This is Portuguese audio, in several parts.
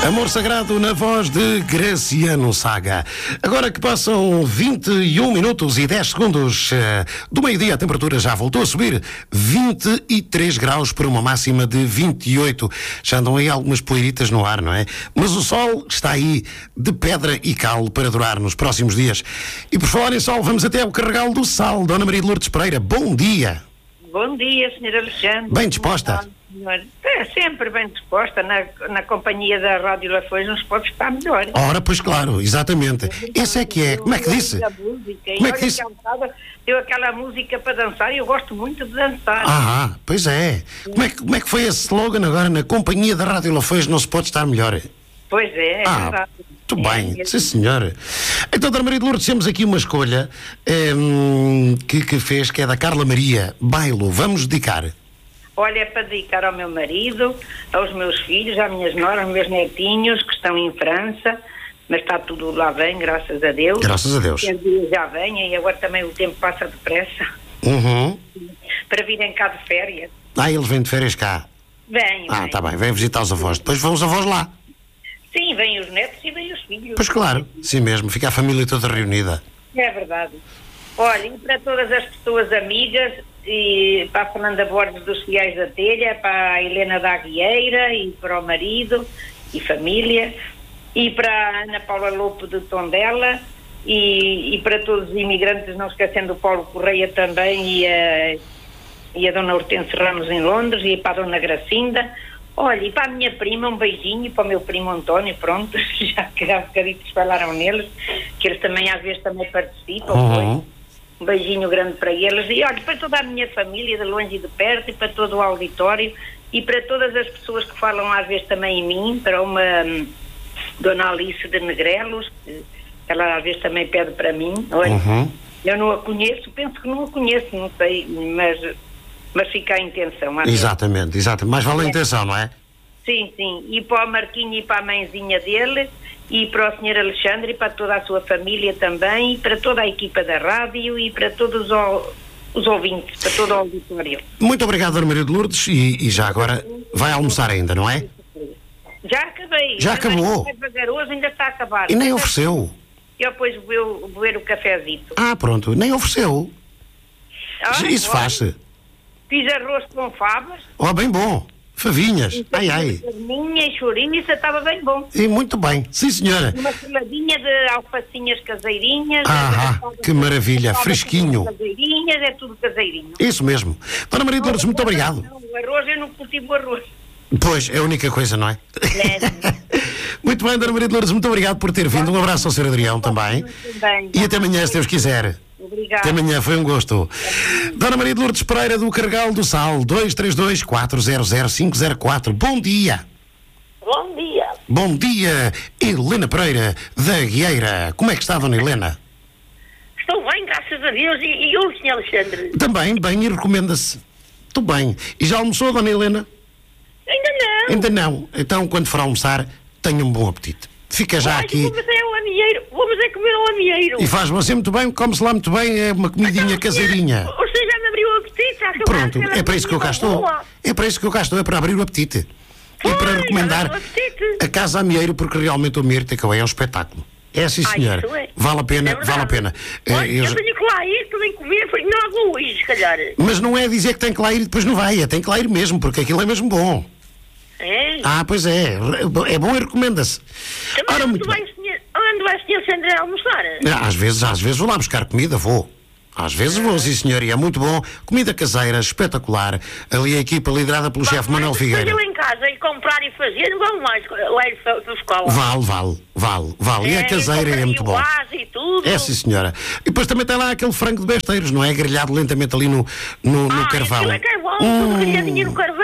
Amor Sagrado na voz de Graciano Saga. Agora que passam 21 minutos e 10 segundos do meio-dia, a temperatura já voltou a subir. 23 graus para uma máxima de 28. Já andam aí algumas poeiritas no ar, não é? Mas o sol está aí de pedra e cal para durar nos próximos dias. E por falar em sol, vamos até ao Carregal do Sal. Dona Maria de Lourdes Pereira, bom dia. Bom dia, Sr. Alexandre. Bem disposta? É sempre bem disposta. Na companhia da Rádio Lafões não se pode estar melhor. Ora, pois claro, exatamente. Esse é que é. Como é que disse? Como é que disse? Deu aquela música para dançar e eu gosto muito de dançar. Ah, pois é. Como é que foi esse slogan agora? Na companhia da Rádio Lafões não se pode estar melhor. Pois é, verdade. Muito bem, sim senhora. Então, Dona Maria de Lourdes, temos aqui uma escolha que fez, que é da Carla Maria Bailo. Vamos dedicar. Olha, é para dedicar ao meu marido, aos meus filhos, às minhas noras, aos meus netinhos que estão em França, mas está tudo lá bem, graças a Deus. Graças a Deus. Os dias já vêm e agora também o tempo passa depressa. Uhum. Para virem cá de férias. Eles vêm de férias cá. Vêm. Está bem, vêm visitar os avós. Depois vão os avós lá. Sim, vêm os netos e vêm os filhos. Pois claro, sim mesmo, fica a família toda reunida. É verdade. Olha, e para todas as pessoas amigas, e para a Fernanda Borges dos Fiéis da Telha, para a Helena da Aguieira e para o marido e família, e para a Ana Paula Lopo de Tondela, e para todos os imigrantes, não esquecendo o Paulo Correia também, e a Dona Hortense Ramos em Londres, e para a Dona Gracinda. Olha, e para a minha prima, um beijinho, e para o meu primo António, pronto, já que há bocaditos falaram neles, que eles também às vezes também participam. Uhum. Um beijinho grande para eles, e olha, para toda a minha família, de longe e de perto, e para todo o auditório, e para todas as pessoas que falam às vezes também em mim, para uma Dona Alice de Negrelos, que ela às vezes também pede para mim. Olha, eu não a conheço, penso que não a conheço, não sei, mas fica a intenção. Exatamente. Mais vale a intenção, não é? Sim. E para o Marquinho e para a mãezinha dele, e para o Sr. Alexandre, e para toda a sua família também, e para toda a equipa da rádio, e para todos os ouvintes, para todo o auditório. Muito obrigado, Dona Maria de Lourdes, e já agora vai almoçar ainda, não é? Já acabei. Já acabou? Vai fazer hoje, ainda está a acabar. E nem ofereceu? Eu depois vou beber o cafezito. Pronto, nem ofereceu. Isso faz-se. Fiz arroz com favas. Bem bom. Favinhas. Ai. Carninha e chouriça, estava bem bom. E muito bem. Sim, senhora. Uma saladinha de alfacinhas caseirinhas. Que maravilha. Fresquinho. Caseirinhas, é tudo caseirinho. Isso mesmo. Dona Maria de Lourdes, muito obrigado. O arroz, eu não cultivo arroz. Pois, é a única coisa, não é? Muito bem, Dona Maria de Lourdes, muito obrigado por ter vindo. Um abraço ao Sr. Adrião também. E até amanhã, se Deus quiser. Obrigada. Até amanhã, foi um gosto. Dona Maria de Lourdes Pereira, do Carregal do Sal, 232-400-504. Bom dia. Bom dia. Bom dia, Helena Pereira, da Guieira. Como é que está, Dona Helena? Estou bem, graças a Deus. E o Sr. Alexandre? Também, bem, e recomenda-se. Estou bem. E já almoçou, Dona Helena? Ainda não. Ainda não. Então, quando for almoçar, tenha um bom apetite. Fica já aqui. Vamos comer ao amieiro. E faz-me assim muito bem, come-se lá muito bem, é uma comidinha caseirinha. Você já me abriu o apetite? Pronto, é para isso que eu cá estou. É para isso que eu cá estou, é para abrir o apetite. E para recomendar a Casa Amieiro, porque realmente o Amieiro Takeaway é um espetáculo. É sim, senhora. Vale a pena, vale a pena. Eu tenho que lá ir, também comer, não vou hoje, se calhar. Mas não é dizer que tem que lá ir e depois não vai, tem que lá ir mesmo, porque aquilo é mesmo bom. É? Pois é. É bom e recomenda-se. Ora, muito bem. Onde vai o Sr. Alexandre almoçar? Às vezes vou lá buscar comida, vou. Às vezes vou, sim senhor, e é muito bom. Comida caseira, espetacular. Ali a equipa liderada pelo chefe Manuel Figueira. Eu em casa e comprar e fazer, não vão mais lá ir para a escola. Vale. E a caseira é muito bom. E tudo. É, sim senhora. E depois também tem lá aquele frango de besteiros, não é? Grelhado lentamente ali no carvão. É bom, tudo grelhadinho no carvão.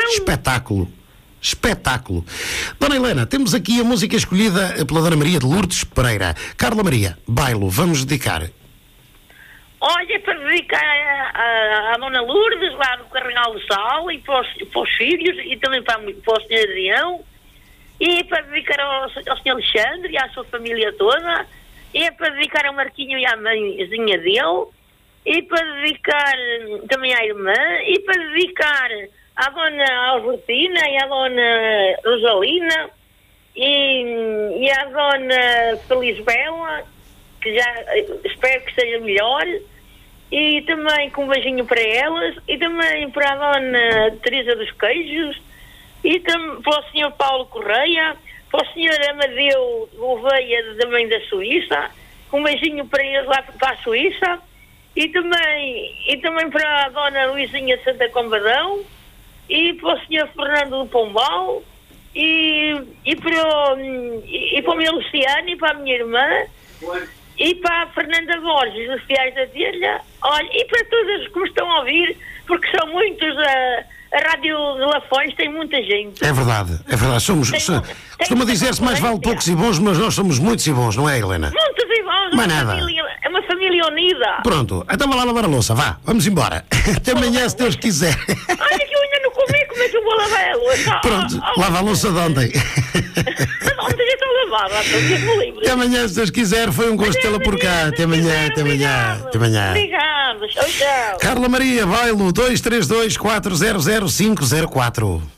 Espetáculo. Dona Helena, temos aqui a música escolhida pela Dona Maria de Lourdes Pereira. Carla Maria, Bailo, vamos dedicar. Olha, para dedicar à Dona Lourdes, lá do Carregal do Sal, e para os filhos, e também para o Sr. Adrião, e para dedicar ao Sr. Alexandre e à sua família toda, e para dedicar ao Marquinho e à mãezinha dele, e para dedicar também à irmã, e para dedicar à Dona Albertina e à Dona Rosalina, e e à dona Feliz Bela, que já espero que esteja melhor, e também com um beijinho para elas, e também para a dona Teresa dos Queijos, e também para o senhor Paulo Correia, para o senhor Amadeu Gouveia, também da Suíça, com um beijinho para eles lá para a Suíça, e também para a dona Luizinha Santa Combadão, e para o senhor Fernando do Pombal, e para o meu Luciano, e para a minha irmã, e para a Fernanda Borges, dos Fiais da Telha, olha, e para todas que me estão a ouvir, porque são muitos, a Rádio de Lafões tem muita gente. É verdade. Costuma dizer-se mais vale poucos e bons, mas nós somos muitos e bons, não é, Helena? Muitos e bons, é uma família unida. Pronto, então vá lá lavar a louça, vá, vamos embora. Até amanhã, se Deus quiser. Olha que eu ainda não comi, como é que eu vou lavar a louça? Pronto, lava a louça de ontem. Ontem já está lavada, estou livre. Até amanhã, se Deus quiser, foi um gosto tê-la por cá. Até amanhã, até amanhã, até amanhã. Obrigado, tchau, tchau. Carla Maria, bailo 232 400 504.